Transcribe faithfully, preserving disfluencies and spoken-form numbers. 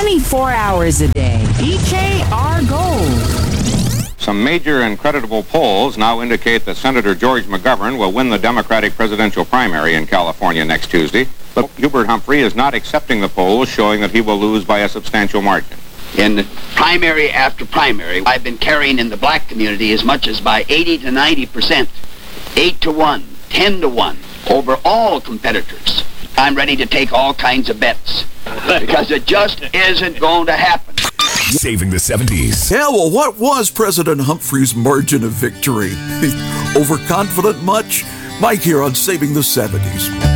twenty-four hours a day. D J R Gold. Some major and creditable polls now indicate that Senator George McGovern will win the Democratic presidential primary in California next Tuesday, but Hubert Humphrey is not accepting the polls showing that he will lose by a substantial margin. In primary after primary, I've been carrying in the black community as much as by eighty to ninety percent, eight to one, ten to one, over all competitors. I'm ready to take all kinds of bets, because it just isn't going to happen. Saving the seventies. Yeah, well, what was President Humphrey's margin of victory? Overconfident much? Mike here on Saving the seventies.